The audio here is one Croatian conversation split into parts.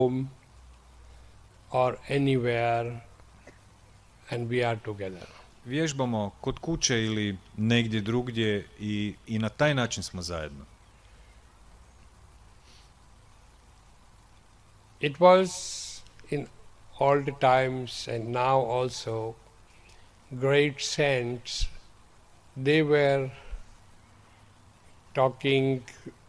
home or anywhere and we are together. Vježbamo kod kuće ili negdje drugdje i na taj način smo zajedno. It was in all the times and now also great saints, they were talking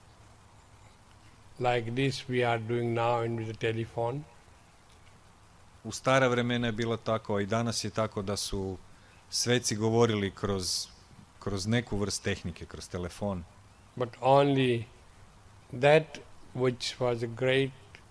like this we are doing now in the telephone. U stara vremena je bilo tako, a i danas je tako da su sveci govorili kroz neku vrst tehnike, kroz telefon. But only that which was a great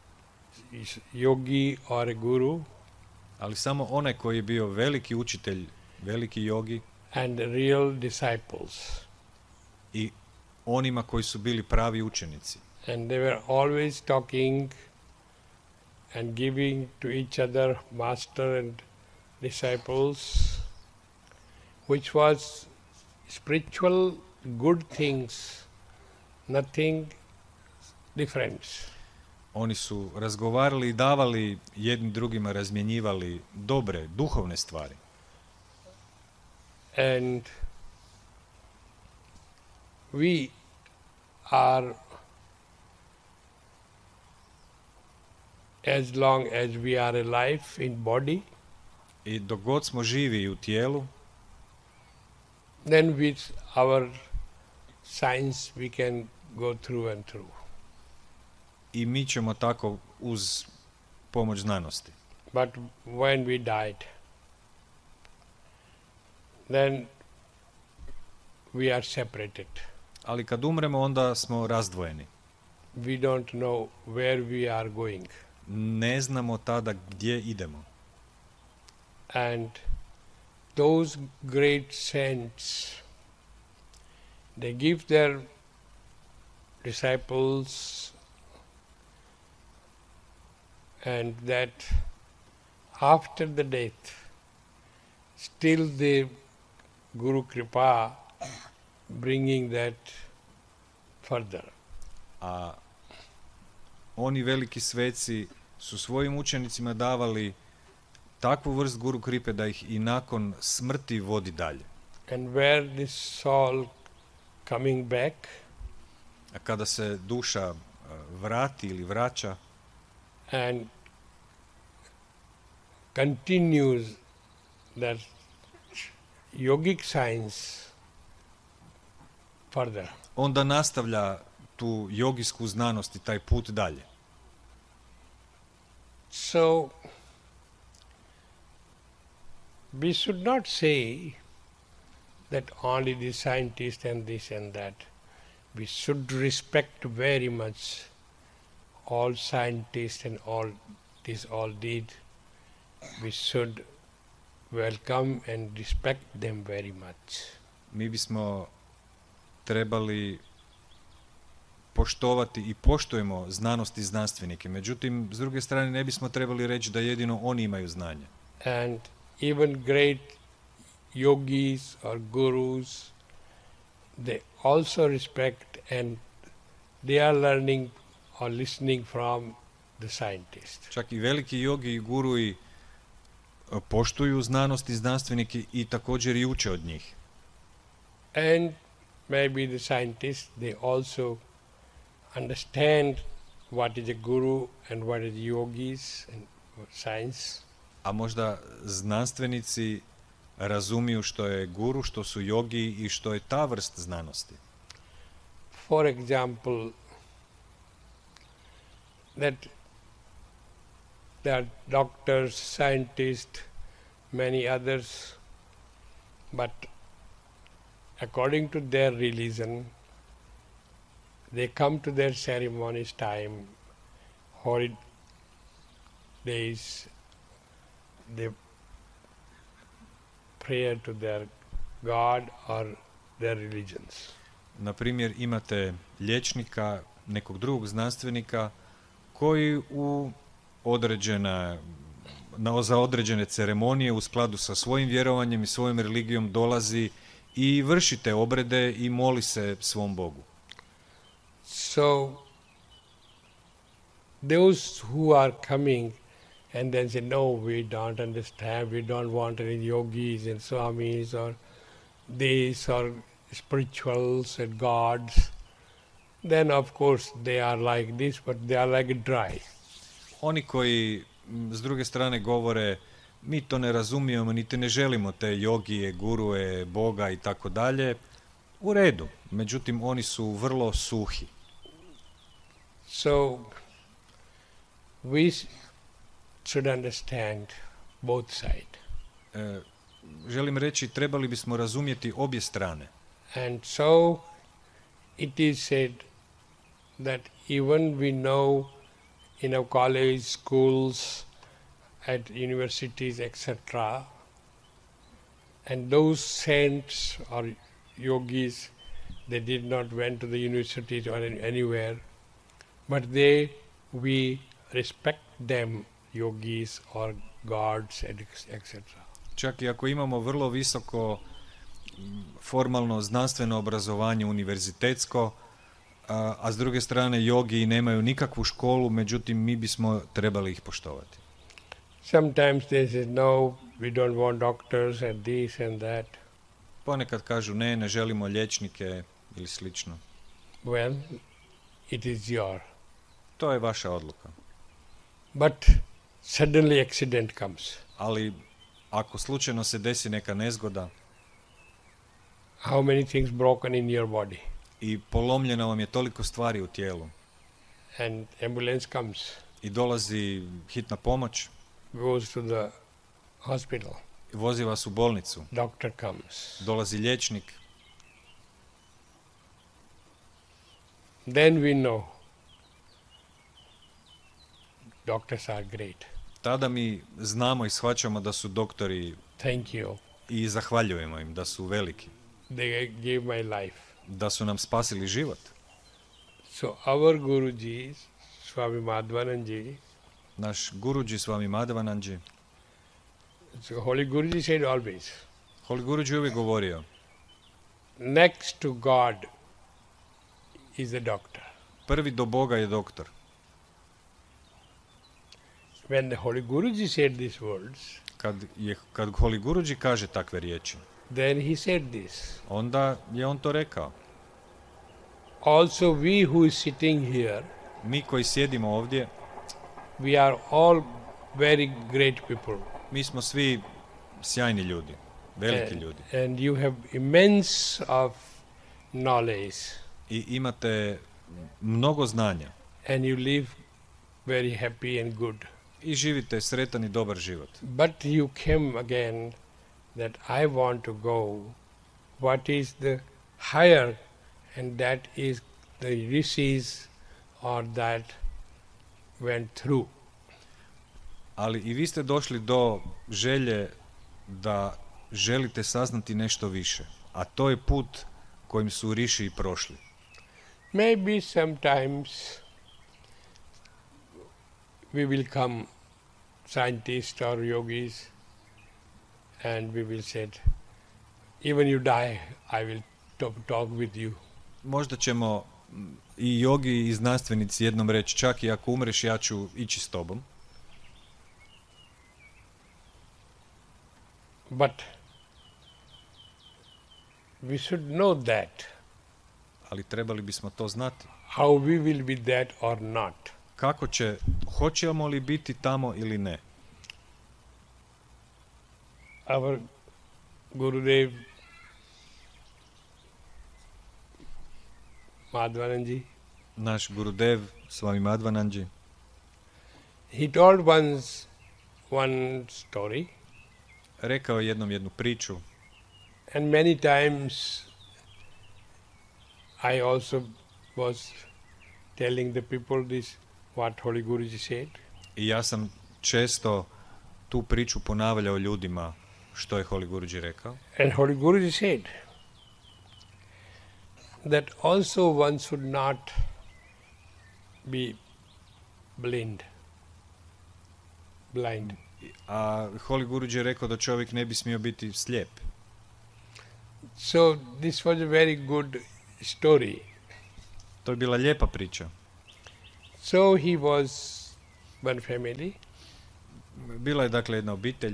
yogi or a guru Ali samo onaj koji je bio veliki učitelj, veliki jogi and real disciples. i onima koji su bili pravi učenici. And they were always talking and giving to each other, master and disciples, which was spiritual good things, nothing different. Oni su razgovarali i davali jednim drugima, razmjenjivali dobre, duhovne stvari. And we are, as long as we are alive in body, I dok god smo živi u tijelu, then with our science we can go through and through. i mi ćemo tako uz pomoć znanosti. But when we died, then we are separated. Ali kad umremo, onda smo razdvojeni. We don't know where we are going. Ne znamo tada gdje idemo. And those great saints, they give their disciples and that after the death, still the Guru Kripa bringing that further. A oni veliki sveci su svojim učenicima davali takvu vrst guru kripe da ih i nakon smrti vodi dalje. And where this soul coming back, A kada se duša vrati ili vraća and continues that yogic science further. onda nastavlja tu jogijsku znanost i taj put dalje. So, we should not say that only the scientist and this and that. We should respect very much all scientists and all this all did. We should welcome and respect them very much. Mi bismo trebali poštovati i poštujemo znanost i znanstvenike. Međutim, s druge strane, ne bismo trebali reći da jedino oni imaju znanje. And even great yogis or gurus, they also respect and they are learning or listening from the scientist. Čak i veliki jogi i gurui poštuju znanost i znanstvenike i također i uče od njih. And maybe the scientists, they also understand what is a guru and what is yogis and science. A možda znanstvenici razumiju što je guru, što su jogi i što je ta vrst znanosti. For example, that there are doctors, scientists, many others, but according to their religion, they come to their ceremonies time, holidays, they pray to their God or their religions. Na primjer, imate liječnika, nekog drugog znanstvenika koji za određene ceremonije u skladu sa svojim vjerovanjem i svojom religijom dolazi i vrši te obrede i moli se svom Bogu. So, those who are coming and then say, no, we don't understand, we don't want any yogis and swamis or these or spirituals and gods, then of course they are like this, but they are like dry. Oni koji s druge strane govore mi to ne razumijemo, niti ne želimo te jogije, gurue, Boga i tako dalje, u redu. Međutim, oni su vrlo suhi. So we should understand both sides. Želim reći, trebali bismo razumjeti obje strane. And so it is said that even we know in our college, schools, at universities, etc., and those saints or yogis, they did not went to the universities or anywhere, but we respect them, yogis or gods, etc. Čak i ako imamo vrlo visoko formalno znanstveno obrazovanje univerzitetsko, a s druge strane jogi nemaju nikakvu školu, međutim mi bismo trebali ih poštovati. Sometimes they say, no, we don't want doctors and this and that. Ponekad kažu ne želimo liječnike ili slično. Well, it is your. To je vaša odluka. But suddenly accident comes. Ali ako slučajno se desi neka nezgoda, how many things broken in your body? I polomljeno vam je toliko stvari u tijelu. And ambulance comes. I dolazi hitna pomoć. Goes to the hospital. Vozi vas u bolnicu. Doctor comes. Dolazi liječnik. Then we know doctors are great. Tada mi znamo i shvaćamo da su doktori. Thank you. I zahvaljujemo im da su veliki. They gave my life. Da su nam spasili život. So our Guruji, Swami Madhvananji, naš Guruji Swami Madhvananji, so Holy Guruji said always, Holy Guruji uvijek govorio, next to God is the doctor. Prvi do Boga je doktor. When the Holy Guruji said these words, kad Holy Guruji kaže takve riječi, then he said this. Onda je on to rekao. Also we who is sitting here, mi koji sjedimo ovdje, we are all very great people. Mi smo svi sjajni ljudi, veliki ljudi. And you have immense of knowledge. I imate mnogo znanja. And you live very happy and good. I živite sretan i dobar život. But you came again that I want to go. What is the higher, and that is the rishis or that went through. Ali i vi ste došli do želje da želite saznati nešto više, a to je put kojim su riši i prošli. Maybe sometimes we will come scientists or yogis and we will say, even you die, I will talk with you. Možda ćemo i jogi i znanstvenici jednom reći, čak i ako umreš ja ću ići s tobom. But we should know that. Ali trebali bismo to znati. How we will be that or not. Hoćemo li biti tamo ili ne? Our Gurudev Madhvananji, naš Gurudev Swami Madhvananji, he told once one story. Rekao je jednu priču. And many times I also was telling the people this, what Holy Guruji said. I ja sam često tu priču ponavljao ljudima što je Holy Guruji rekao. And Holy Guruji said that also one should not be blind. A Holy Guruji je rekao da čovjek ne bi smio biti slijep. So this was a very good story. To je bila lijepa priča. So he was one family. Bila je dakle jedna obitelj.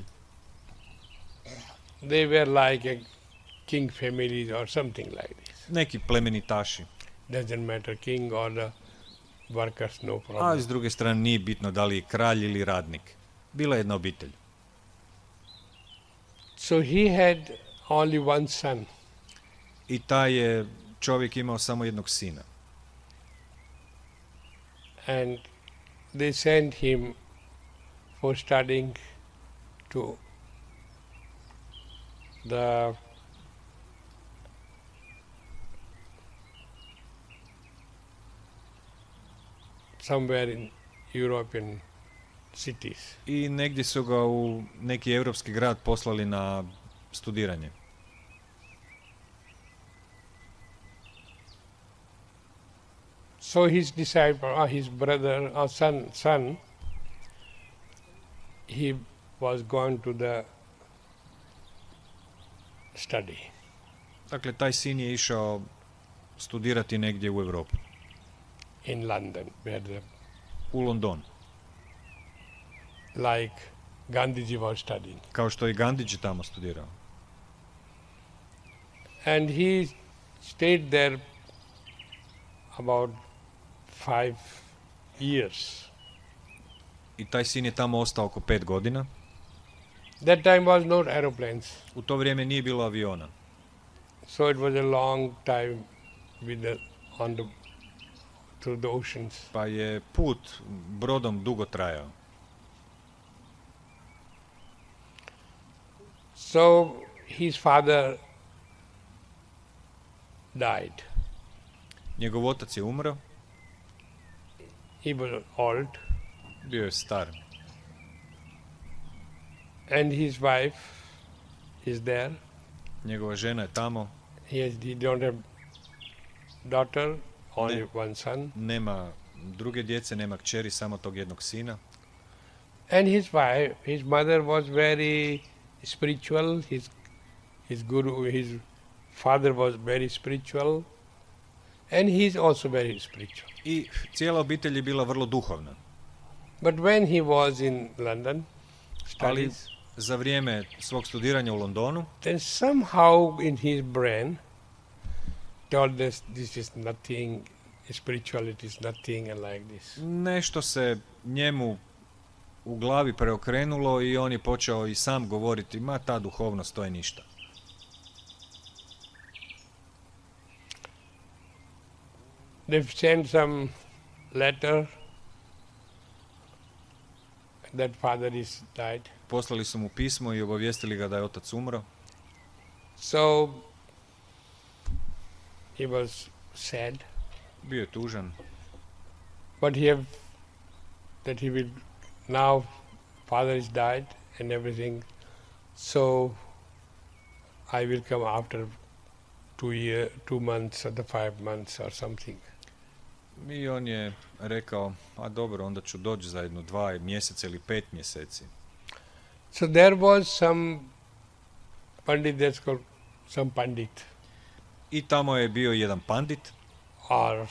They were like a king family or something like this. Neki plemenitaši. Doesn't matter, king or the workers, no problem. A s druge strane nije bitno da li je kralj ili radnik. Bila je jedna obitelj. So he had only one son. I taj je čovjek imao samo jednog sina. And they sent him for studying to the somewhere in European cities. I negdje su ga u neki europski grad poslali na studiranje. So his disciple, his brother, son, he was going to the study. Dakle, taj sin je išao studirati negdje u Europu. In London, where U London. like Gandhiji was studying. Kao što je Gandhiji tamo studirao. And he stayed there about 5 years. I taj sin je tamo ostao oko 5 godina. That time was not aeroplanes. U to vrijeme nije bilo aviona. So it was a long time through the oceans. Pa je put brodom dugo trajao. So his father died. Njegov otac je umro. He was old. Bio je star. And his wife is there. Njegova žena je tamo. He don't have daughter, only one son. Nema druge djece, nema kćeri, samo tog jednog sina. And his mother was very spiritual. His guru, his father was very spiritual. And he is also very spiritual. I cijela obitelj je bila vrlo duhovna. But when he was in London, Ali studies, za vrijeme svog studiranja u Londonu, then somehow in his brain told us this is nothing, spirituality is nothing and like this. nešto se njemu u glavi preokrenulo i on je počeo i sam govoriti, ma ta duhovnost, to je ništa. They've sent some letter that father is died. Poslali su mu pismo i obavijestili ga da je otac umro. So he was sad, Bio je tužan, but that he will now father is died and everything. So I will come after 2 months or the 5 months or something. i on je rekao, a dobro, onda ću doći za 2 mjeseca ili 5 mjeseci. So there was some pandit, that's called some pandit, I tamo je bio jedan pandit, or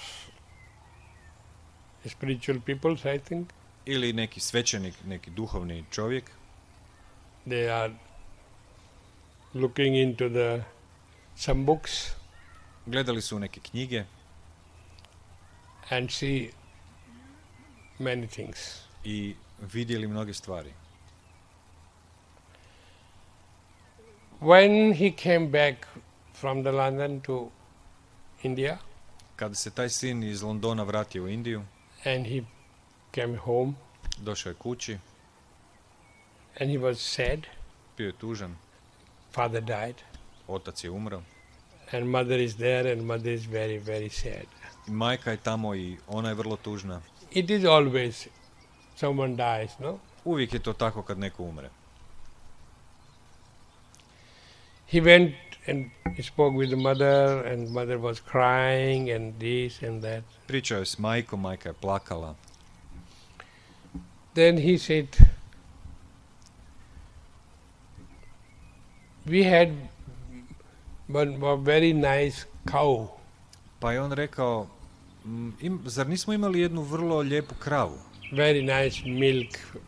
spiritual peoples, I think. ili neki svećenik, neki duhovni čovjek. They are looking into some books Gledali su neke knjige and see many things. i vidjeli mnoge stvari. When he came back from the London to India Kada se taj sin iz Londona vratio u Indiju, and he came home došao je kući, and he was sad, bio je tužan, father died otac je umro, and mother is there and mother is very, very sad. i majka je tamo i ona je vrlo tužna. It is always someone dies, no? Uvijek je to tako kad neko umre. He went and spoke with the mother and mother was crying and this and that. Pričao je s majkom, majka je plakala. Then he said, we had a very nice cow. Pa je on rekao, zar nismo imali jednu vrlo lijepu kravu? very nice milk